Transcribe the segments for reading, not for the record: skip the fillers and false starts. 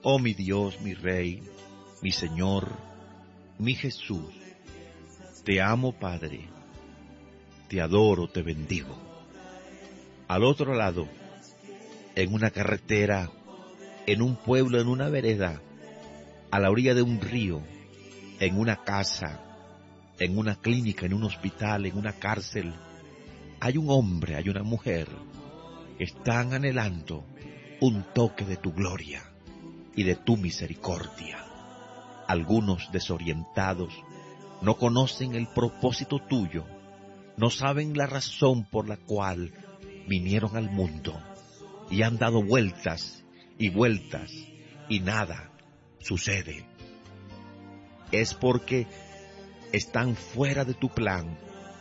Oh mi Dios, mi Rey, mi Señor, mi Jesús, te amo, Padre, te adoro, te bendigo. Al otro lado, en una carretera, en un pueblo, en una vereda, a la orilla de un río, en una casa, en una clínica, en un hospital, en una cárcel, hay un hombre, hay una mujer que están anhelando un toque de tu gloria y de tu misericordia. Algunos desorientados no conocen el propósito tuyo, no saben la razón por la cual vinieron al mundo y han dado vueltas y vueltas y nada sucede. Es porque están fuera de tu plan.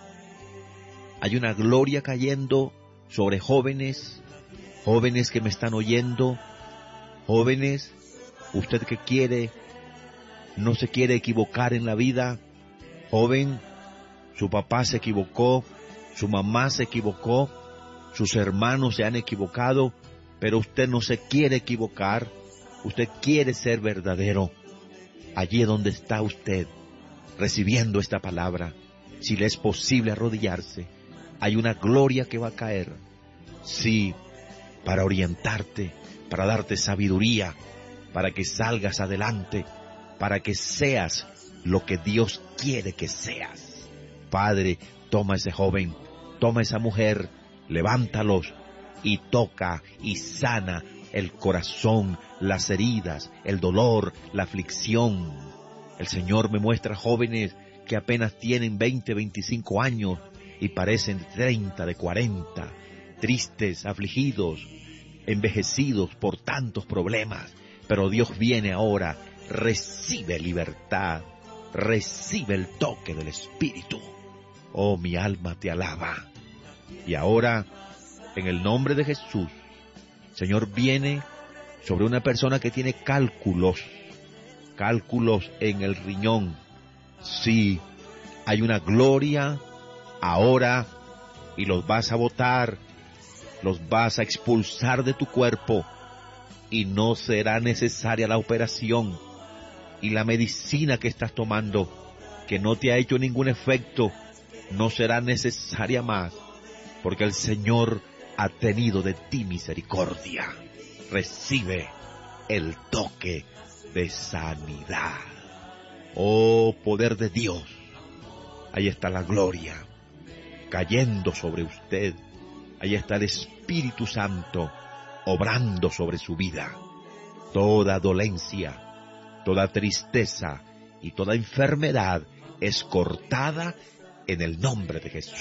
Hay una gloria cayendo sobre jóvenes que me están oyendo, jóvenes, usted que quiere, no se quiere equivocar en la vida, joven, su papá se equivocó, su mamá se equivocó, sus hermanos se han equivocado, pero usted no se quiere equivocar, usted quiere ser verdadero. Allí es donde está usted, recibiendo esta palabra, si le es posible arrodillarse, hay una gloria que va a caer, sí, para orientarte, para darte sabiduría, para que salgas adelante, para que seas lo que Dios quiere que seas. Padre, toma ese joven, toma esa mujer, levántalos y toca y sana el corazón, las heridas, el dolor, la aflicción. El Señor me muestra jóvenes que apenas tienen 20, 25 años y parecen de 30, de 40, tristes, afligidos, envejecidos por tantos problemas. Pero Dios viene ahora, recibe libertad, recibe el toque del Espíritu. Oh, mi alma te alaba. Y ahora, en el nombre de Jesús, Señor, viene sobre una persona que tiene cálculos en el riñón. Sí, hay una gloria ahora y los vas a botar, los vas a expulsar de tu cuerpo y no será necesaria la operación y la medicina que estás tomando, que no te ha hecho ningún efecto, no será necesaria más, porque el Señor ha tenido de ti misericordia. Recibe el toque de sanidad. Oh, poder de Dios, ahí está la gloria cayendo sobre usted, ahí está el Espíritu Santo obrando sobre su vida. Toda dolencia, toda tristeza y toda enfermedad es cortada en el nombre de Jesús.